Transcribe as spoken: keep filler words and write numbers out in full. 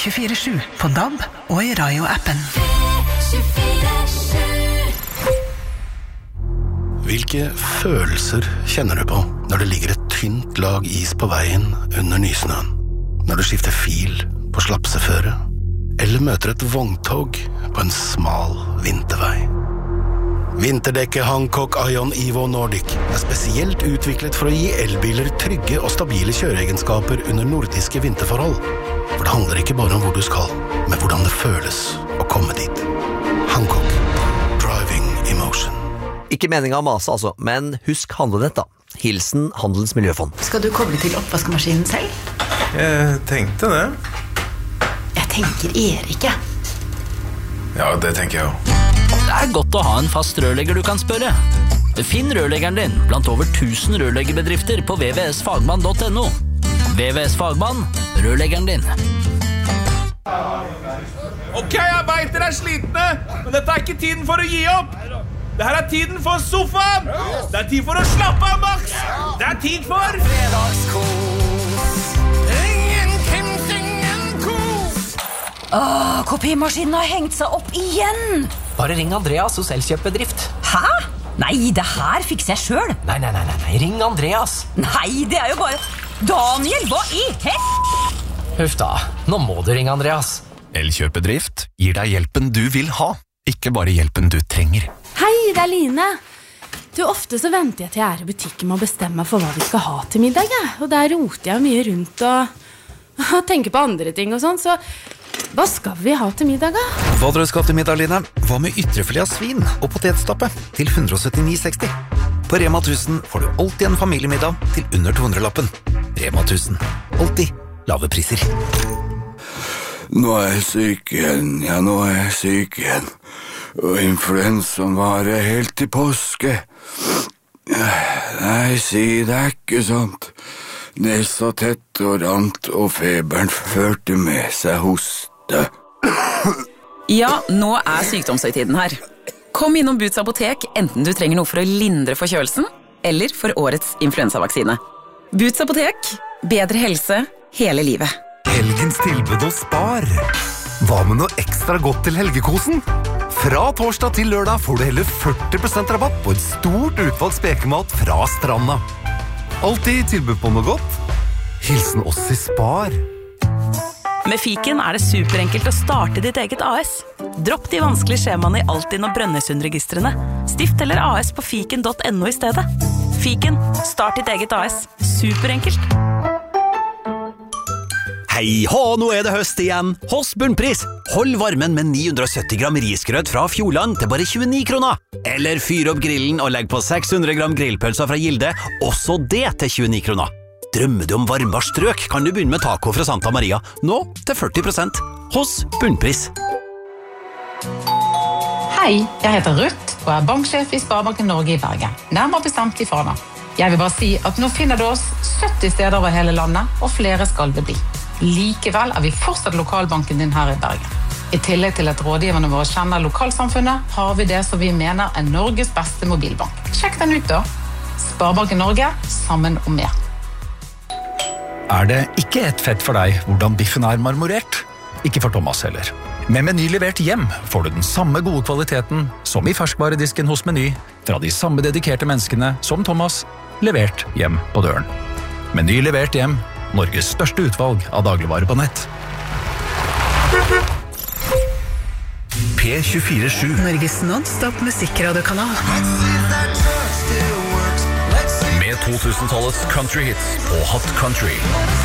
tjuefire sju på D A B og i Rayo-appen. Hvilke følelser kjenner du på når det ligger et tynt lag is på veien under nysnøen? Når du skifter fil på slapseføre? Eller møter et vogntog på en smal vintervei? Vinterdekket Hancock Ion Evo Nordic er spesielt utviklet for å gi elbiler trygge og stabile kjøreegenskaper under nordiske vinterforhold. For det handler ikke bare om hvor du skal, men hvordan det føles å komme dit. Hancock. Driving emotion. Ikke meningen å mase altså, men husk handlenett da. Hilsen Handelens Miljøfond. Skal du koble til oppvaskemaskinen selv? Jeg tenkte det. Jeg tenker Erik, jeg. Ja, det tenker jeg jo. Det er godt å ha en fast rørlegger du kan spørre. Finn rørleggeren din blant over tusen rørleggerbedrifter på w w w punktum fagmann punktum n o. W W S Fagmann, rørleggeren din. Ok, arbeidere er slitne, men dette er ikke tiden for å gi opp. Dette er tiden for sofaen. Det er tid for å slappe av, Max. Det er tid for fredagskos. Ingen kims, ingen kos. Åh, kopimaskinen har hengt seg opp igjen. Bare ring Andreas hos Elkjøp-bedrift. Hæ? Nei, det her fikser jeg selv. Nei, nei, nei, nei, ring Andreas. Nei, det er jo bare... Daniel, hva i hett? Huff da, nå må du ringe Andreas. Elkjøp-bedrift gir deg hjelpen du vil ha, ikke bare hjelpen du trenger. Hei, det er Line. Du, ofte så venter jeg til jeg er i butikken med å bestemme meg for hva vi skal ha til middag, ja. Og der roter jeg mye rundt og, og tenker på andre ting og sånn, så... Hva skal vi ha til middag, da? Hva dere skal til middag, Line? Hva med ytrefilet av svin og potetstappe til ett hundre syttini seksti? På Rema tusen får du alltid en familiemiddag til under to hundre-lappen. Rema tusen. Alltid lave priser. Nå er jeg syk igjen, ja, nå er jeg syk igjen. Og influensaen varer helt til påske. Nei, si det er ikke sånt. Nesa tett og rant, og feberen førte med seg hoste. Ja, nå er sykdomshøytiden her. Kom innom Boots apotek, enten du trenger noe for å lindre forkjølelsen, eller for årets influensavaksine. Boots apotek, bedre helse hele livet. Helgens tilbud og spar. Hva med noe ekstra godt til helgekosen? Fra torsdag til lørdag får du hele førti prosent rabatt på et stort utvalg spekemat fra Stranda. Alltid tilbud på noe godt. Hilsen oss i Spar. Med Fiken er det superenkelt å starte ditt eget A S. Dropp de vanskelige skjemaene i Altinn og Brønnøysundregistrene. Stift eller A S på fiken punktum n o i stedet. Fiken, start ditt eget A S. Superenkelt. Hei hå, nå er det høst igjen. Hos Bunnpris. Hold varmen med ni hundre sytti gram risgrøt fra Fjordland til bare tjueni kroner. Eller fyr opp grillen og legg på seks hundre gram grillpølser fra Gilde, også det til tjueni kroner. Drømmer du om varmbar strøk, kan du begynne med taco fra Santa Maria, nå til førti prosent. Hos Bunnpris. Hei, jeg heter Ruth og er banksjef i Sparebanken Norge i Bergen. Nærmere bestemt i Fana. Jeg vil bare si at nå finner du oss sytti steder over hele landet, og flere skal det bli. Likevel er vi fortsatt lokalbanken din her i Bergen. I tillegg til at rådgiverne våre kjenner lokalsamfunnet, har vi det som vi mener er Norges beste mobilbank. Sjekk den ut da. Sparebanken Norge, sammen om mer. Er det ikke et fett for deg hvordan biffen er marmorert? Ikke for Thomas heller. Med Meny levert hjem får du den samme gode kvaliteten som i ferskvaredisken hos Meny, fra de samme dedikerte menneskene som Thomas, levert hjem på døren. Meny levert hjem, Norges største utvalg av dagligvarer på nett. P tjuefire sju. Norges non-stop musikkradiokanal. Med to tusen-tallets country hits på Hot Country.